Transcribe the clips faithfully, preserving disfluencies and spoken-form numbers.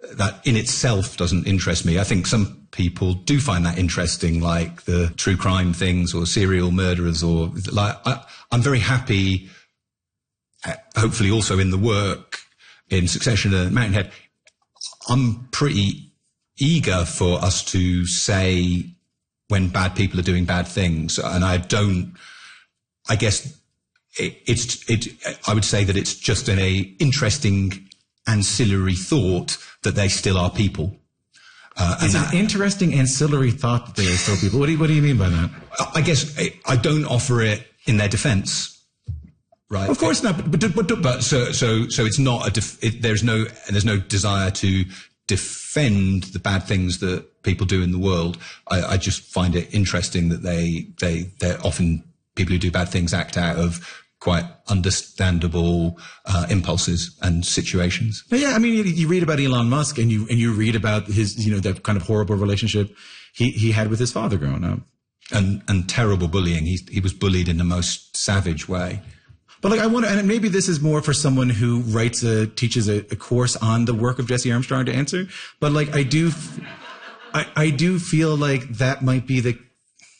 that in itself doesn't interest me. I think some people do find that interesting, like the true crime things or serial murderers, or like I, I'm very happy, hopefully also in the work in Succession and Mountainhead. I'm pretty eager for us to say when bad people are doing bad things, and I don't, I guess it, it's, it, I would say that it's just an a interesting ancillary thought that they still are people. Uh, it's and an that, interesting ancillary thought that they are still people. What do you, what do you mean by that? I guess I, I don't offer it in their defense, right? Of course not, but, but, but, but so, so, so it's not a, def, it, there's no, there's no desire to defend the bad things that people do in the world. I, I just find it interesting that they, they, they're often people who do bad things act out of quite understandable uh, impulses and situations. Yeah, I mean, you, you read about Elon Musk, and you and you read about his, you know, that kind of horrible relationship he he had with his father growing up, and and terrible bullying. He he was bullied in the most savage way. But like, I wonder, and maybe this is more for someone who writes a teaches a, a course on the work of Jesse Armstrong to answer. But like, I do, I I do feel like that might be the.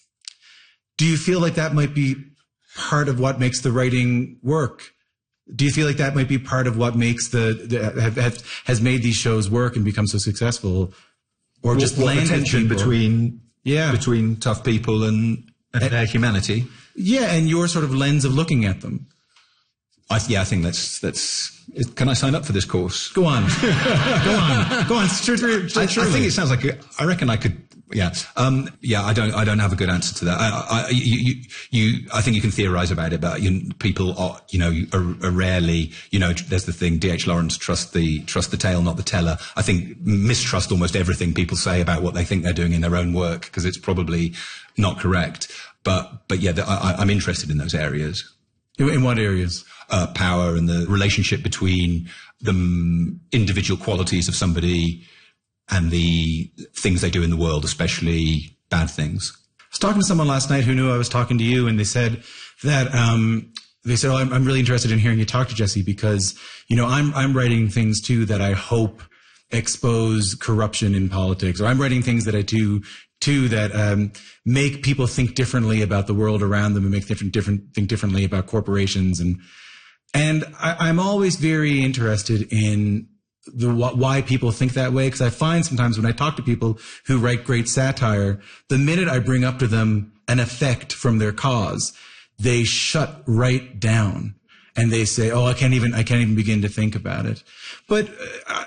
Do you feel like that might be part of what makes the writing work? Do you feel like that might be part of what makes the, the have, have, has made these shows work and become so successful, or what, just what landed tension people? between yeah between tough people and, and, and their humanity? Yeah, and your sort of lens of looking at them. I, yeah, I think that's that's. Can I sign up for this course? Go on, go on, go on. Sure, sure, sure, I, I think it sounds like a, I reckon I could. Yeah, um, yeah. I don't. I don't have a good answer to that. I, I, you, you, I think you can theorize about it, but you, people are, you know, are, are rarely. You know, there's the thing. D H Lawrence, trust the trust the tale, not the teller. I think mistrust almost everything people say about what they think they're doing in their own work, because it's probably not correct. But but yeah, the, I, I'm interested in those areas. In, in what areas? Uh, power and the relationship between the um, individual qualities of somebody and the things they do in the world, especially bad things. I was talking to someone last night who knew I was talking to you, and they said that, um, they said, oh, I'm, I'm really interested in hearing you talk to Jesse because, you know, I'm, I'm writing things too that I hope expose corruption in politics, or I'm writing things that I do too that, um, make people think differently about the world around them and make different, different, think differently about corporations. And, and I, I'm always very interested in the why people think that way, because I find sometimes when I talk to people who write great satire, the minute I bring up to them an effect from their cause, they shut right down and they say, "Oh, I can't even I can't even begin to think about it." But uh,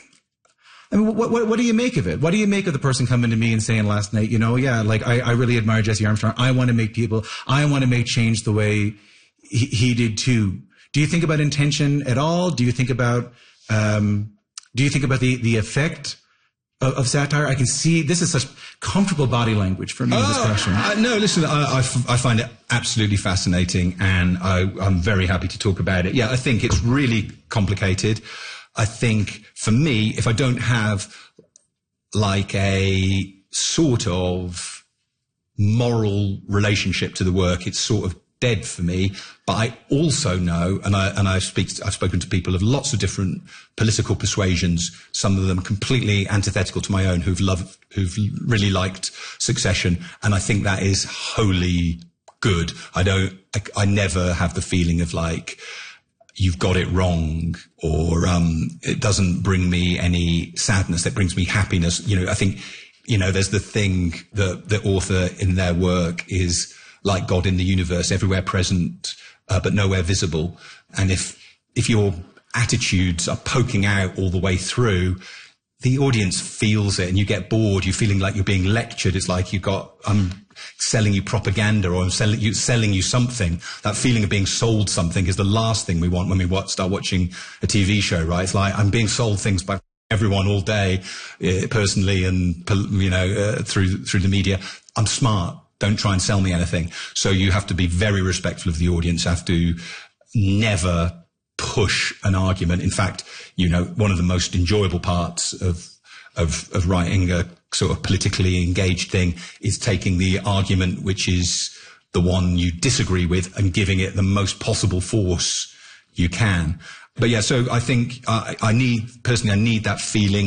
I mean, what, what what do you make of it? What do you make of the person coming to me and saying last night, you know, yeah, like I, I really admire Jesse Armstrong. I want to make people, I want to make change the way he, he did too. Do you think about intention at all? Do you think about Um, do you think about the, the effect of, of satire? I can see this is such comfortable body language for me oh, in this question. Uh, no, listen, I, I, f- I find it absolutely fascinating, and I, I'm very happy to talk about it. Yeah, I think it's really complicated. I think for me, if I don't have like a sort of moral relationship to the work, it's sort of dead for me. But I also know, and I and I speak, I've spoken to people of lots of different political persuasions, some of them completely antithetical to my own, who've loved, who've really liked Succession, and I think that is wholly good. I don't, I, I never have the feeling of like, you've got it wrong, or um, it doesn't bring me any sadness. It brings me happiness. You know, I think, you know, there's the thing that the author in their work is like God in the universe, everywhere present, uh, but nowhere visible. And if, if your attitudes are poking out all the way through, the audience feels it and you get bored. You're feeling like you're being lectured. It's like you've got, I'm selling you propaganda, or I'm selling you, selling you something. That feeling of being sold something is the last thing we want when we watch, start watching a T V show, right? It's like, I'm being sold things by everyone all day, uh, personally and, you know, uh, through, through the media. I'm smart. Don't try and sell me anything. So you have to be very respectful of the audience. You have to never push an argument. In fact, you know, one of the most enjoyable parts of, of, of writing a sort of politically engaged thing is taking the argument, which is the one you disagree with, and giving it the most possible force you can. But yeah, so I think I, I need, personally, I need that feeling